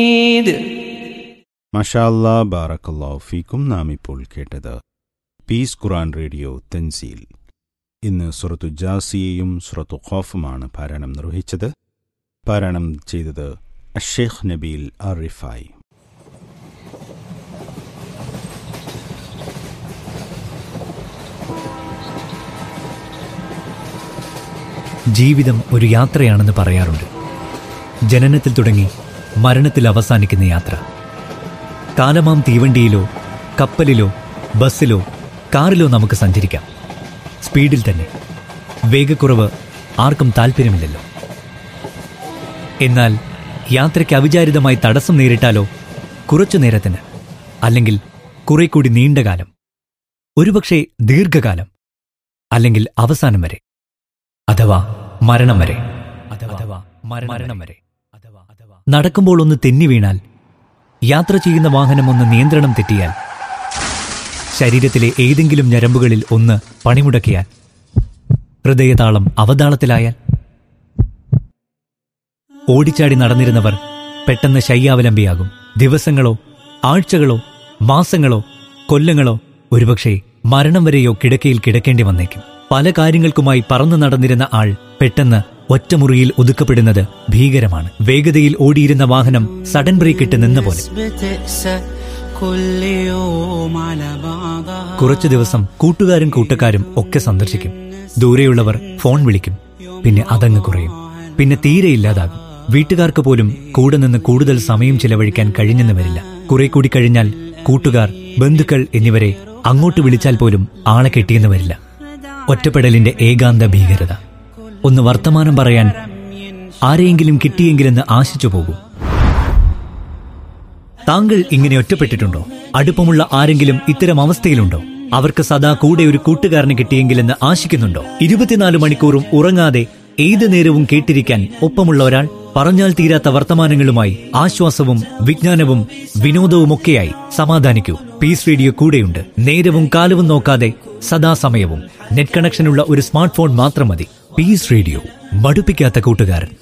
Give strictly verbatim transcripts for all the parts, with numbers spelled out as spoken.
മാഷാ അല്ലാ, ബാറക്കല്ലാഹു ഫീക്കും. നാം ഇപ്പോൾ കേട്ടത് പീസ് ഖുർആൻ റേഡിയോ തൻസീൽ. ഇന്ന് സൂറത്തു ജാസിയയും സൂറത്തു ഖാഫുമാണ് പാരായണം നിർവഹിച്ചത്. പാരായണം ചെയ്തത് അഷ്ഷേഖ് നബീൽ അർ-റിഫായി. ജീവിതം ഒരു യാത്രയാണെന്ന് പറയാറുണ്ട്. ജനനത്തിൽ തുടങ്ങി മരണത്തിൽ അവസാനിക്കുന്ന യാത്ര. കാലമാം തീവണ്ടിയിലോ കപ്പലിലോ ബസ്സിലോ കാറിലോ നമുക്ക് സഞ്ചരിക്കാം, സ്പീഡിൽ തന്നെ. വേഗക്കുറവ് ആർക്കും താല്പര്യമില്ലല്ലോ. എന്നാൽ യാത്രയ്ക്ക് അവിചാരിതമായി തടസ്സം നേരിട്ടാലോ? കുറച്ചു നേരത്തിന്, അല്ലെങ്കിൽ കുറെ കൂടി നീണ്ടകാലം, ഒരുപക്ഷെ ദീർഘകാലം, അല്ലെങ്കിൽ അവസാനം വരെ, അഥവാ മരണം വരെ. അഥവാ മരണം വരെ. നടക്കുമ്പോൾ ഒന്ന് തെന്നി വീണാൽ, യാത്ര ചെയ്യുന്ന വാഹനം ഒന്ന് നിയന്ത്രണം തെറ്റിയാൽ, ശരീരത്തിലെ ഏതെങ്കിലും ഞരമ്പുകളിൽ ഒന്ന് പണിമുടക്കിയാൽ, ഹൃദയതാളം അവതാളത്തിലായാൽ, ഓടിച്ചാടി നടന്നിരുന്നവർ പെട്ടെന്ന് ശയ്യാവലംബിയാകും. ദിവസങ്ങളോ ആഴ്ചകളോ മാസങ്ങളോ കൊല്ലങ്ങളോ, ഒരുപക്ഷെ മരണം വരെയോ കിടക്കയിൽ കിടക്കേണ്ടി വന്നേക്കും. പല കാര്യങ്ങൾക്കുമായി പറന്നു നടന്നിരുന്ന ആൾ പെട്ടെന്ന് ഒറ്റമുറിയിൽ ഒതുക്കപ്പെടുന്നത് ഭീകരമാണ്. വേഗതയിൽ ഓടിയിരുന്ന വാഹനം സഡൻ ബ്രേക്ക് ഇട്ട് നിന്ന പോലെ. കുറച്ചു ദിവസം കൂട്ടുകാരും കൂട്ടക്കാരും ഒക്കെ സന്ദർശിക്കും. ദൂരെയുള്ളവർ ഫോൺ വിളിക്കും. പിന്നെ അതങ്ങ് കുറയും. പിന്നെ തീരെ ഇല്ലാതാകും. വീട്ടുകാർക്ക് പോലും കൂടെ നിന്ന് കൂടുതൽ സമയം ചിലവഴിക്കാൻ കഴിഞ്ഞെന്ന് വരില്ല. കുറെ കൂടി കഴിഞ്ഞാൽ കൂട്ടുകാർ, ബന്ധുക്കൾ എന്നിവരെ അങ്ങോട്ട് വിളിച്ചാൽ പോലും ആളെ കിട്ടിയെന്ന് വരില്ല. ഒറ്റപ്പെടലിന്റെ ഏകാന്ത ഭീകരത. ഒന്ന് വർത്തമാനം പറയാൻ ആരെയെങ്കിലും കിട്ടിയെങ്കിലെന്ന് ആശിച്ചു പോകും. താങ്കൾ ഇങ്ങനെ ഒറ്റപ്പെട്ടിട്ടുണ്ടോ? അടുപ്പമുള്ള ആരെങ്കിലും ഇത്തരം അവസ്ഥയിലുണ്ടോ? അവർക്ക് സദാ കൂടെ ഒരു കൂട്ടുകാരനെ കിട്ടിയെങ്കിലെന്ന് ആശിക്കുന്നുണ്ടോ? ഇരുപത്തിനാല് മണിക്കൂറും ഉറങ്ങാതെ ഏത് നേരവും കേട്ടിരിക്കാൻ ഒപ്പമുള്ള ഒരാൾ, പറഞ്ഞാൽ തീരാത്ത വർത്തമാനങ്ങളുമായി, ആശ്വാസവും വിജ്ഞാനവും വിനോദവുമൊക്കെയായി സമാധാനിക്കൂ. പീസ് റേഡിയോ കൂടെയുണ്ട്. നേരവും കാലവും നോക്കാതെ സദാസമയവും. നെറ്റ് കണക്ഷനുള്ള ഒരു സ്മാർട്ട് ഫോൺ മാത്രം മതി. പീസ് റേഡിയോ, മടുപ്പിക്കാത്ത കൂട്ടുകാരൻ.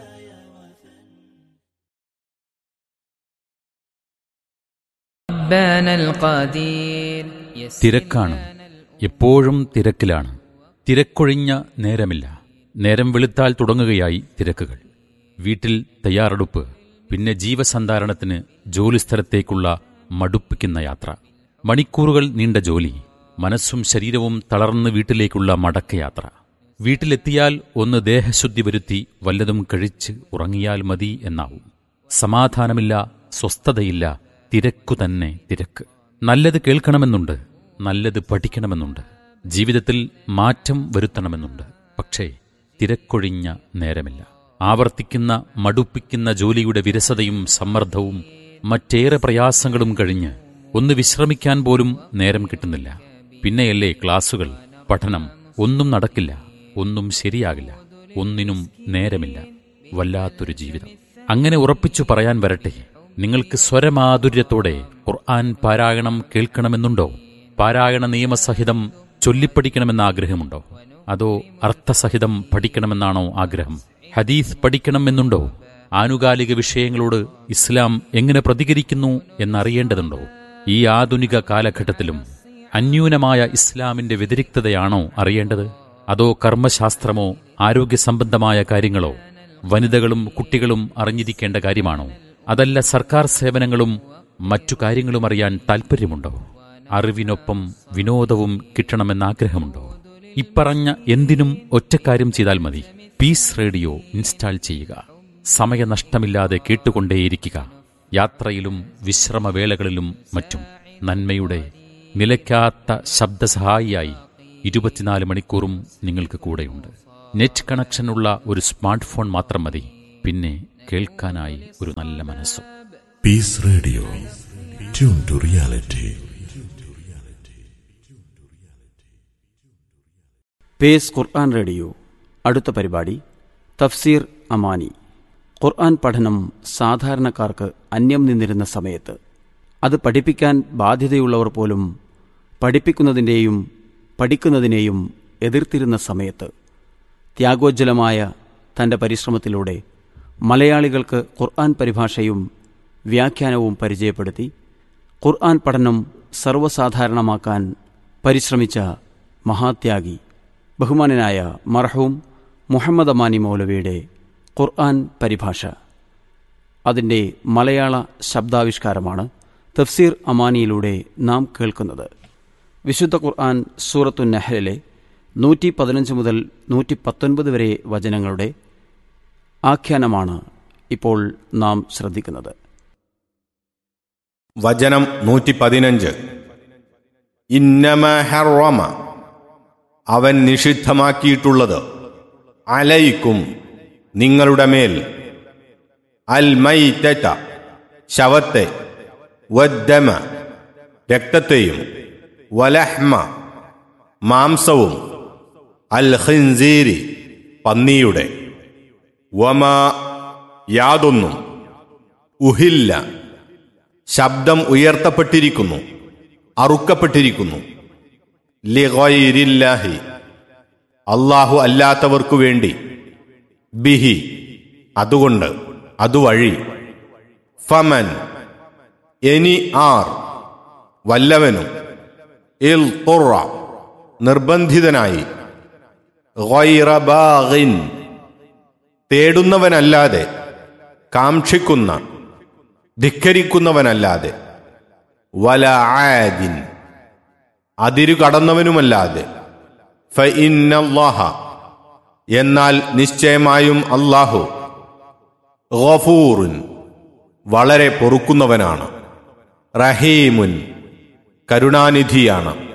തിരക്കാണ്, എപ്പോഴും തിരക്കിലാണ്. തിരക്കൊഴിഞ്ഞ നേരമില്ല. നേരം വെളുത്താൽ തുടങ്ങുകയായി തിരക്കുകൾ. വീട്ടിൽ തയ്യാറെടുപ്പ്, പിന്നെ ജീവസന്ധാരണത്തിന് ജോലിസ്ഥലത്തേക്കുള്ള മടുപ്പിക്കുന്ന യാത്ര, മണിക്കൂറുകൾ നീണ്ട ജോലി, മനസ്സും ശരീരവും തളർന്ന് വീട്ടിലേക്കുള്ള മടക്കയാത്ര. വീട്ടിലെത്തിയാൽ ഒന്ന് ദേഹശുദ്ധി വരുത്തി വല്ലതും കഴിച്ച് ഉറങ്ങിയാൽ മതി എന്നാവും. സമാധാനമില്ല, സ്വസ്ഥതയില്ല, തിരക്കു തന്നെ തിരക്ക്. നല്ലത് കേൾക്കണമെന്നുണ്ട്, നല്ലത് പഠിക്കണമെന്നുണ്ട്, ജീവിതത്തിൽ മാറ്റം വരുത്തണമെന്നുണ്ട്. പക്ഷേ തിരക്കൊഴിഞ്ഞ നേരമില്ല. ആവർത്തിക്കുന്ന മടുപ്പിക്കുന്ന ജോലിയുടെ വിരസതയും സമ്മർദ്ദവും മറ്റേറെ പ്രയാസങ്ങളും കഴിഞ്ഞ് ഒന്ന് വിശ്രമിക്കാൻ പോലും നേരം കിട്ടുന്നില്ല. പിന്നെയല്ലേ ക്ലാസുകൾ, പഠനം. ഒന്നും നടക്കില്ല, ഒന്നും ശരിയാകില്ല, ഒന്നിനും നേരമില്ല. വല്ലാത്തൊരു ജീവിതം. അങ്ങനെ ഉറപ്പിച്ചു പറയാൻ വരട്ടെ, നിങ്ങൾക്ക് സ്വരമാധുര്യത്തോടെ ഖുർആൻ പാരായണം കേൾക്കണമെന്നുണ്ടോ? പാരായണ നിയമസഹിതം ചൊല്ലിപ്പഠിക്കണമെന്ന ആഗ്രഹമുണ്ടോ? അതോ അർത്ഥസഹിതം പഠിക്കണമെന്നാണോ ആഗ്രഹം? ഹദീസ് പഠിക്കണമെന്നുണ്ടോ? ആനുകാലിക വിഷയങ്ങളോട് ഇസ്ലാം എങ്ങനെ പ്രതികരിക്കുന്നു എന്നറിയേണ്ടതുണ്ടോ? ഈ ആധുനിക കാലഘട്ടത്തിലും അന്യൂനമായ ഇസ്ലാമിന്റെ വ്യതിരിക്തതയാണോ അറിയേണ്ടത്? അതോ കർമ്മശാസ്ത്രമോ ആരോഗ്യ സംബന്ധമായ കാര്യങ്ങളോ വനിതകളും കുട്ടികളും അറിഞ്ഞിരിക്കേണ്ട കാര്യമാണോ? അതല്ല സർക്കാർ സേവനങ്ങളും മറ്റു കാര്യങ്ങളും അറിയാൻ താൽപ്പര്യമുണ്ടോ? അറിവിനൊപ്പം വിനോദവും കിട്ടണമെന്നാഗ്രഹമുണ്ടോ? ഇപ്പറഞ്ഞ എന്തിനും ഒറ്റക്കാര്യം ചെയ്താൽ മതി. പീസ് റേഡിയോ ഇൻസ്റ്റാൾ ചെയ്യുക. സമയനഷ്ടമില്ലാതെ കേട്ടുകൊണ്ടേയിരിക്കുക. യാത്രയിലും വിശ്രമവേളകളിലും മറ്റും നന്മയുടെ നിലയ്ക്കാത്ത ശബ്ദസഹായിയായി ഇരുപത്തിനാല് മണിക്കൂറും നിങ്ങൾക്ക് കൂടെയുണ്ട്. നെറ്റ് കണക്ഷനുള്ള ഒരു സ്മാർട്ട് ഫോൺ മാത്രം മതി. പിന്നെ കേൾക്കാനായി ഒരു നല്ല മനസ്സും. Piece radio, tune to reality. Pace Quran radio. അടുത്ത പരിപാടി തഫ്സീർ അമാനി. ഖുർആൻ പഠനം സാധാരണക്കാർക്ക് അന്യം നിന്നിരുന്ന സമയത്ത്, അത് പഠിപ്പിക്കാൻ ബാധ്യതയുള്ളവർ പോലും പഠിപ്പിക്കുന്നതിൻ്റെയും പഠിക്കുന്നതിനെയും എതിർത്തിരുന്ന സമയത്ത്, ത്യാഗോജ്ജലമായ തൻ്റെ പരിശ്രമത്തിലൂടെ മലയാളികൾക്ക് ഖുർആൻ പരിഭാഷയും വ്യാഖ്യാനവും പരിചയപ്പെടുത്തി ഖുർആൻ പഠനം സർവ്വസാധാരണമാക്കാൻ പരിശ്രമിച്ച മഹാത്യാഗി ബഹുമാനനായ മർഹൂം മുഹമ്മദ് അമാനി മൗലവിയുടെ ഖുർആൻ പരിഭാഷ, അതിൻ്റെ മലയാള ശബ്ദാവിഷ്കാരമാണ് തഫ്സീർ അമാനിയിലൂടെ നാം കേൾക്കുന്നത്. വിശുദ്ധ ഖുർആൻ സൂറത്തു നഹ്ലിലെ നൂറ്റി പതിനഞ്ച് മുതൽ നൂറ്റി പത്തൊൻപത് വരെ വചനങ്ങളുടെ ആഖ്യാനമാണ് ഇപ്പോൾ നാം ശ്രദ്ധിക്കുന്നത്. വചനം നൂറ്റി പതിനഞ്ച്. ഇന്നമ ഹറമ, അവൻ നിഷിദ്ധമാക്കിയിട്ടുള്ളത്, അലൈക്കും, നിങ്ങളുടെ മേൽ, അൽ മൈതത, ശവത്തെ, വദ്ദമ, രക്തത്തെയും, വലഹ്മ, മാംസവും, അൽ ഖിൻസീരി, പന്നിയുടെ, വമാ, യാതൊന്നും, ഉഹില്ല, ശബ്ദം ഉയർത്തപ്പെട്ടിരിക്കുന്നു, അറുക്കപ്പെട്ടിരിക്കുന്നു, ലിഗൈരില്ലാഹി, അല്ലാഹു അല്ലാത്തവർക്കു വേണ്ടി, ബിഹി, അതുകൊണ്ട്, അതുവഴി, ഫമൻ, എനി ആർ, വല്ലവനും, ഇൽ തുറ, നിർബന്ധിതനായി, ഗൈറ ബാഗിൻ, തേടുന്നവനല്ലാതെ, കാക്ഷിക്കുന്ന, ധിക്കരിക്കുന്നവനല്ലാതെ, വല ആദിൻ, അതിരു കടന്നവനുമല്ലാതെ, ഫഇന്നല്ലാഹ, എന്നാൽ നിശ്ചയമായും അല്ലാഹു, ഗഫൂറുൻ, വളരെ പൊറുക്കുന്നവനാണ്, റഹീമുൻ, കരുണാനിധിയാണ്.